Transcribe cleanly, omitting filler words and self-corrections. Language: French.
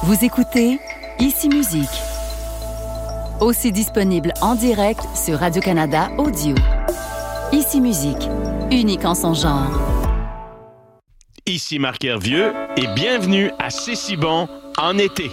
Vous écoutez Ici Musique. Aussi disponible en direct sur Radio-Canada Audio. Ici Musique, unique en son genre. Ici Marc Hervieux et bienvenue à C'est si bon en été.